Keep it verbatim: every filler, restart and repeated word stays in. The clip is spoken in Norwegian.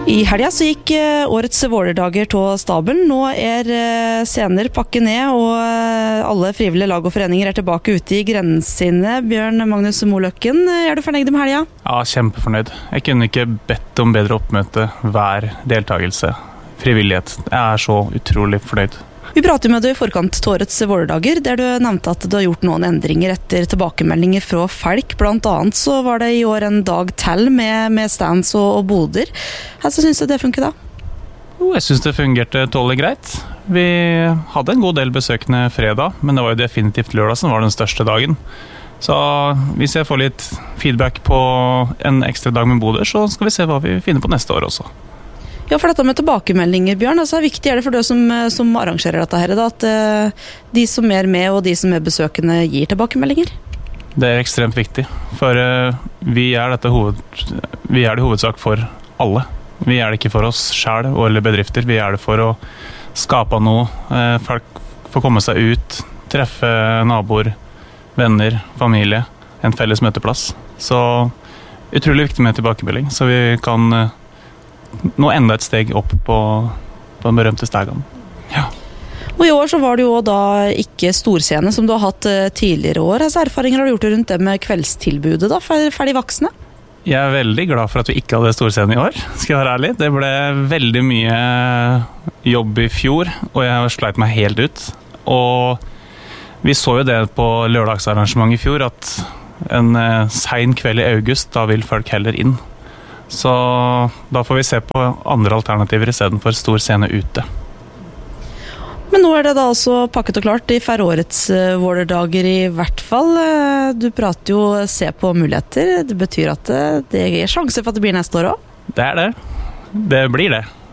I helga så gikk årets Vålerdager til stabelen. Nå er scener pakket ned, og alle frivillige lag og foreninger er tilbake ute i grensene. Bjørn Magnus Moløkken, er du fornøyd med helga? Ja, kjempefornøyd. Jeg kunne ikke bedt om bedre oppmøte hver deltakelse. Frivillighet. Jeg er så utrolig fornøyd. Vi pratet med deg i forkant til årets Vålerdager, der du nevnte at du har gjort noen endringer etter tilbakemeldinger fra folk. Blant annet så var det i år en dag til med, med stands og, og boder. Hvordan synes du det funket da? Jo, jeg synes det fungerte tålelig greit. Vi hadde en god del besøkende fredag, men det var jo definitivt lørdag som var den største dagen. Så hvis jeg får litt feedback på en ekstra dag med boder, så skal vi se hva vi finner på neste år også. Ja, for dette med tilbakemeldinger, Bjørn, altså, viktig er det for deg som, som arrangerer dette her, da, at uh, de som er med og de som er besøkende gir tilbakemeldinger? Det er ekstremt viktig, for uh, vi, er dette hoved, vi er det hovedsak for alle. Vi er det ikke for oss selv eller bedrifter, vi er det for å skape noe. Uh, folk får komme seg ut, treffe naboer, venner, familie, en felles møteplass. Så utrolig viktig med tilbakemelding, så vi kan uh, nå enda et steg opp på, på den berømte stegen. Ja. Og i år så var det jo da ikke storscene som du har hatt tidligere år. Hvilke erfaringer har du gjort rundt det med kveldstilbudet da, for, for de voksne? Jeg er veldig glad for at vi ikke hadde storscene i år, skal jeg være ærlig. Det ble veldig mye jobb i fjor, og jeg sleit meg helt ut. Og vi så jo det på lørdagsarrangementet i fjor, at en sen kveld i august, da vil folk heller inn. Så da får vi se på andre alternativer i stedet for stor scene ute. Men nå er det da altså pakket og klart i færre årets Vålerdager i hvert fall. Du prater jo se på muligheter. Det betyr at det er sjanse for at det blir neste år også? Det er det. Det blir det.